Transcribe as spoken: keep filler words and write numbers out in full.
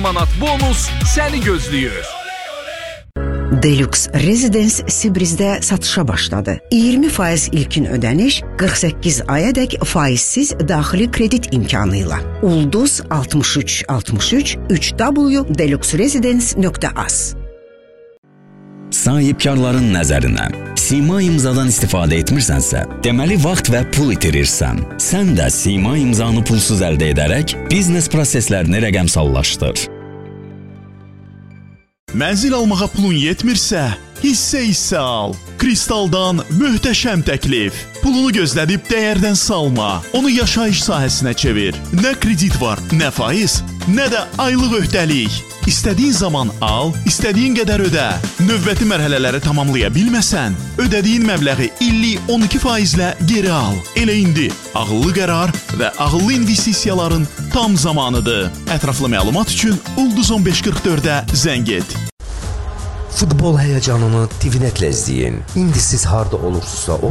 manat bonus səni gözləyir. Deluxe Residence Sibrizdə satışa başladı. iyirmi faiz ilkin ödəniş, qırx səkkiz ayadək faizsiz daxili kredit imkanı ilə. Ulduz altmış üç altmış üç üç w deluxe residence nöqtə az. Sahibkarların nəzərinə, Sima imzadan istifadə etmirsənsə, deməli vaxt və pul itirirsən. Sən də Sima imzanı pulsuz əldə edərək biznes proseslərini rəqəmsallaşdır. Mənzil almağa pulun yetmirsə, hissə-hissə al. Kristaldan möhtəşəm təklif. Pulunu gözlədib dəyərdən salma. Onu yaşayış sahəsinə çevir. Nə kredit var, nə faiz, nə də aylıq öhdəlik. İstədiyin zaman al, istədiyin qədər ödə. Növbəti mərhələləri tamamlaya bilməsən, ödədiyin məbləği illik on iki faizlə geri al. Elə indi ağıllı qərar və ağıllı investisiyaların tam zamanıdır. Ətraflı məlumat üçün Ulduz on beş qırx dördə zəng et. Futbol həyəcanını T V Netlə izləyin. İndi siz harda olursunuzsa